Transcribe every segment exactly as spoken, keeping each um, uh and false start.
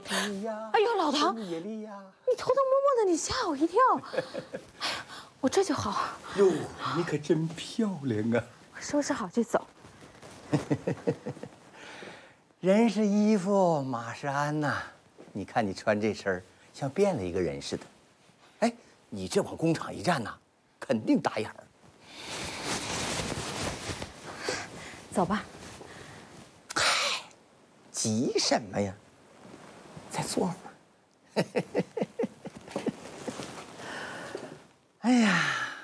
哎呦，老唐，你偷偷摸摸的，你吓我一跳。哎呀，我这就好。 哟，你可真漂亮啊！ 我收拾好就走。 人是衣服，马是鞍呐。你看你穿这身儿，像变了一个人似的。哎，你这往工厂一站呐，肯定打眼儿。 走吧。 嗨，急什么呀？再坐会儿。哎呀，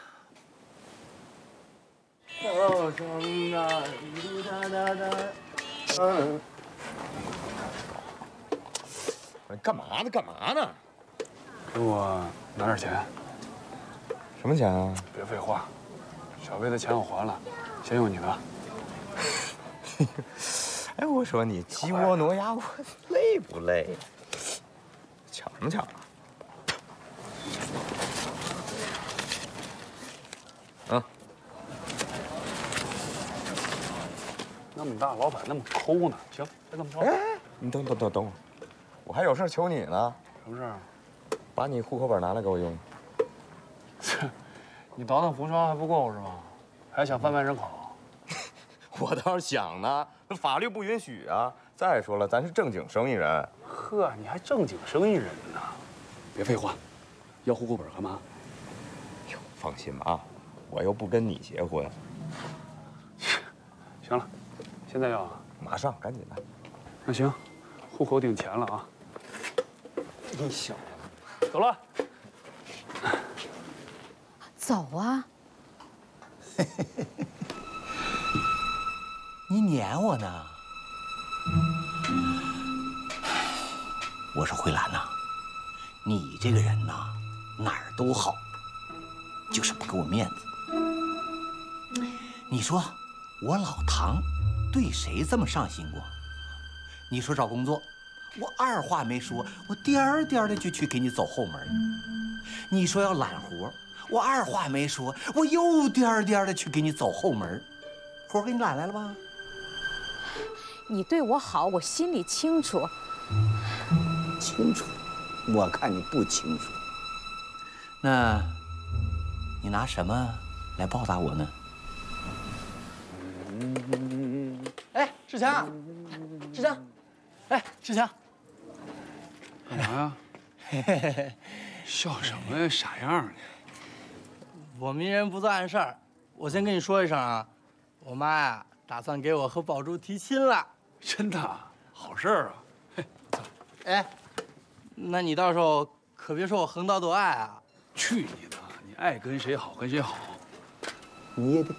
早上啊，滴答答答，嗯。 你干嘛呢？干嘛呢？ 给我拿点钱。 什么钱啊？ 别废话，小薇的钱我还了，先用你的。 哎，我说你鸡窝挪鸭窝，累不累？抢什么抢啊？啊！ 那么大老板那么抠呢？行，就这么着。 哎，你等等等等会儿，我还有事求你呢。 什么事啊？ 把你户口本拿来给我用。 你倒腾服装还不够是吧？还想贩卖人口？ 我倒是想呢，那法律不允许啊。再说了，咱是正经生意人。 呵，你还正经生意人呢？别废话，要户口本干嘛？ 哟，放心吧啊，我又不跟你结婚。 行了，现在要啊？ 马上，赶紧的。 那行，户口领钱了啊。 你小子，走了。 走啊！ 你撵我呢？我说慧兰呐，你这个人呐，哪儿都好，就是不给我面子。你说我老唐对谁这么上心过？你说找工作，我二话没说，我颠儿颠儿的就去给你走后门。你说要揽活，我二话没说，我又颠儿颠儿的去给你走后门。活给你揽来了吧？ 你对我好，我心里清楚。 清楚，我看你不清楚。那，你拿什么来报答我呢？ 哎，志强，志强，哎，志强， 干嘛呀？笑什么呀？傻样呢？ 我明人不做暗事儿，我先跟你说一声啊，我妈呀打算给我和宝珠提亲了。 真的？好事儿啊！嘿，走。 哎，那你到时候可别说我横刀夺爱啊！ 去你的！你爱跟谁好跟谁好。 你也得